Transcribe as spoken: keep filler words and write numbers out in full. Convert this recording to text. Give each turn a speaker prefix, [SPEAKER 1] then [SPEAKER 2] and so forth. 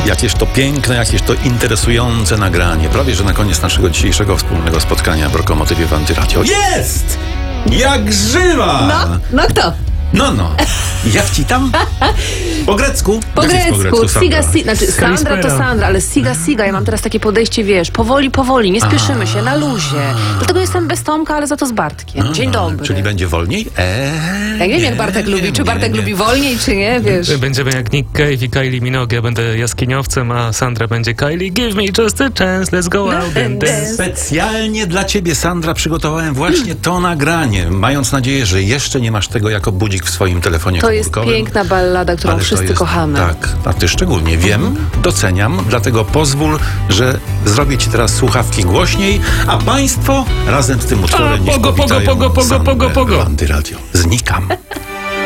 [SPEAKER 1] Jakież to piękne, jakież to interesujące nagranie. Prawie, że na koniec naszego dzisiejszego wspólnego spotkania w Rokomotywie w Antyradio. Jest! Jak żywa!
[SPEAKER 2] No, no kto?
[SPEAKER 1] No, no. Jak ci tam? Po grecku?
[SPEAKER 2] Po
[SPEAKER 1] Jak jest
[SPEAKER 2] grecku, siga,
[SPEAKER 1] Sandra?
[SPEAKER 2] si, znaczy Sandra to Sandra, ale siga, siga, ja mam teraz takie podejście, wiesz, powoli, powoli, nie spieszymy się, na luzie. Dlatego jestem bez Tomka, ale za to z Bartkiem. Dzień dobry.
[SPEAKER 1] Czyli będzie wolniej? Eee,
[SPEAKER 2] Ja nie wiem, jak Bartek lubi, czy Bartek
[SPEAKER 1] nie, nie.
[SPEAKER 2] lubi wolniej, czy nie, wiesz.
[SPEAKER 3] Będziemy jak Nick Cave i Kylie Minogue. Ja będę jaskiniowcem, a Sandra będzie Kylie. Give me just a chance, let's go out and dance.
[SPEAKER 1] Specjalnie dla ciebie, Sandra, przygotowałem właśnie to nagranie, mając nadzieję, że jeszcze nie masz tego jako budzik w swoim telefonie
[SPEAKER 2] To jest
[SPEAKER 1] komórkowym.
[SPEAKER 2] piękna ballada, którą
[SPEAKER 1] Ale to
[SPEAKER 2] wszyscy
[SPEAKER 1] jest,
[SPEAKER 2] kochamy.
[SPEAKER 1] Tak, a ty szczególnie. Wiem, doceniam, dlatego pozwól, że zrobię ci teraz słuchawki głośniej, a państwo razem z tym utworem
[SPEAKER 3] A,
[SPEAKER 1] niech
[SPEAKER 3] pogo, pogo,
[SPEAKER 1] powitają
[SPEAKER 3] pogo, pogo,
[SPEAKER 1] Sandrę
[SPEAKER 3] pogo, pogo.
[SPEAKER 1] w Antyradio. Znikam.